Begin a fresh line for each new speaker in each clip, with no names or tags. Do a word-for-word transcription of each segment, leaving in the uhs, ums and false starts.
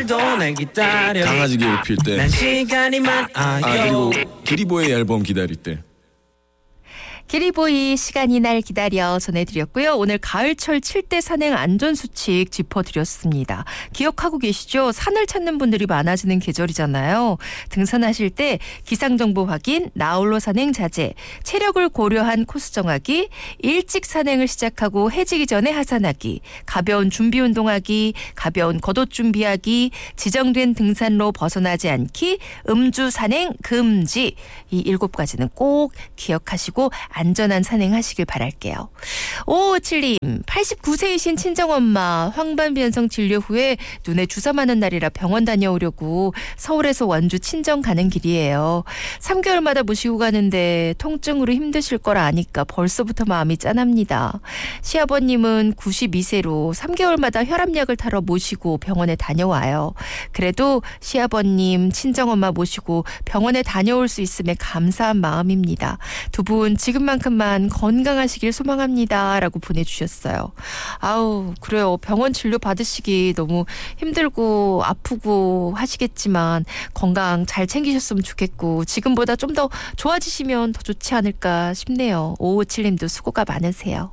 오늘도 날 기다려
강아지 괴롭힐 때.
난 시간이 많아요.
아 그리고 기리보이 앨범 기다릴 때.
기리보이 시간이 날 기다려 전해드렸고요. 오늘 가을철 칠대 산행 안전수칙 짚어드렸습니다. 기억하고 계시죠? 산을 찾는 분들이 많아지는 계절이잖아요. 등산하실 때 기상정보 확인, 나홀로 산행 자제, 체력을 고려한 코스 정하기, 일찍 산행을 시작하고 해지기 전에 하산하기, 가벼운 준비 운동하기, 가벼운 겉옷 준비하기, 지정된 등산로 벗어나지 않기, 음주 산행 금지. 이 일곱 가지는 꼭 기억하시고 안전한 산행하시길 바랄게요. 오오칠님 팔십구 세이신 친정엄마 황반변성 진료 후에 눈에 주사 맞는 날이라 병원 다녀오려고 서울에서 원주 친정 가는 길이에요. 삼 개월마다 모시고 가는데 통증으로 힘드실 걸 아니까 벌써부터 마음이 짠합니다. 시아버님은 구십이 세로 삼 개월마다 혈압약을 타러 모시고 병원에 다녀와요. 그래도 시아버님 친정엄마 모시고 병원에 다녀올 수 있음에 감사한 마음입니다. 두 분 지금 만큼만 건강하시길 소망합니다. 라고 보내주셨어요. 아우 그래요. 병원 진료 받으시기 너무 힘들고 아프고 하시겠지만 건강 잘 챙기셨으면 좋겠고 지금보다 좀 더 좋아지시면 더 좋지 않을까 싶네요. 오오칠님도 수고가 많으세요.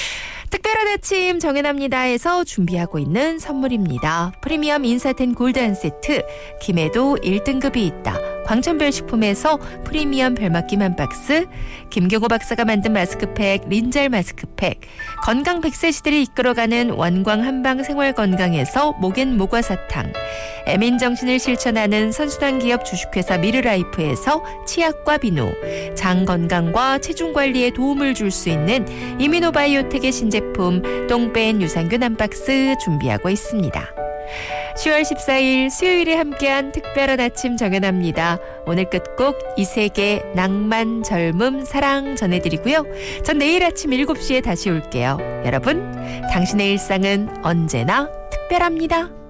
특별한 아침 정연합니다에서 준비하고 있는 선물입니다. 프리미엄 인사텐 골드한 세트, 김해도 일 등급이 있다. 광천별 식품에서 프리미엄 별맛김 한 박스, 김경호 박사가 만든 마스크팩 린잘 마스크팩, 건강 백 세 시대를 이끌어가는 원광 한방 생활건강에서 목엔 모과사탕, 에민정신을 실천하는 선순환 기업 주식회사 미르라이프에서 치약과 비누, 장 건강과 체중 관리에 도움을 줄 수 있는 이미노바이오텍의 신제품 똥뺀 유산균 한 박스 준비하고 있습니다. 시월 십사일 수요일에 함께한 특별한 아침 정연합니다. 오늘 끝곡 이색의 낭만, 젊음, 사랑 전해드리고요. 전 내일 아침 일곱 시에 다시 올게요. 여러분, 당신의 일상은 언제나 특별합니다.